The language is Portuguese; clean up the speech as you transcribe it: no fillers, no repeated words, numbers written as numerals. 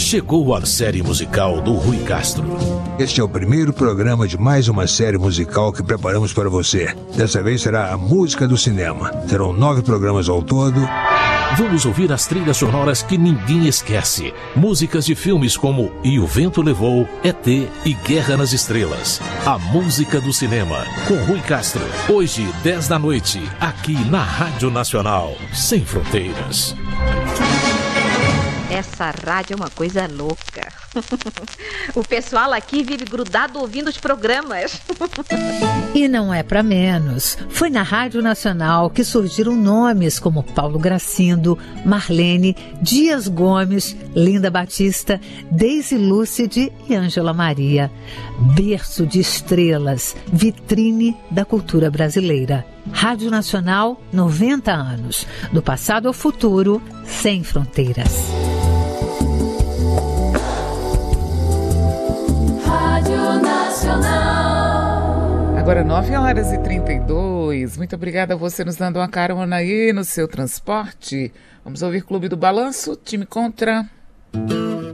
chegou a série musical do Rui Castro. Este é o primeiro programa de mais uma série musical que preparamos para você. Dessa vez será a música do cinema. Serão 9 programas ao todo. Vamos ouvir as trilhas sonoras que ninguém esquece. Músicas de filmes como E o Vento Levou, E.T. e Guerra nas Estrelas. A música do cinema, com Rui Castro. Hoje, 10 da noite, aqui na Rádio Nacional. Sem fronteiras. Essa rádio é uma coisa louca. O pessoal aqui vive grudado ouvindo os programas. E não é para menos. Foi na Rádio Nacional que surgiram nomes como Paulo Gracindo, Marlene, Dias Gomes, Linda Batista, Daisy Lúcide e Ângela Maria. Berço de estrelas, vitrine da cultura brasileira. Rádio Nacional, 90 anos. Do passado ao futuro, sem fronteiras. Rádio Nacional. Agora 9h32. Muito obrigada a você nos dando uma carona aí no seu transporte. Vamos ouvir Clube do Balanço, time contra...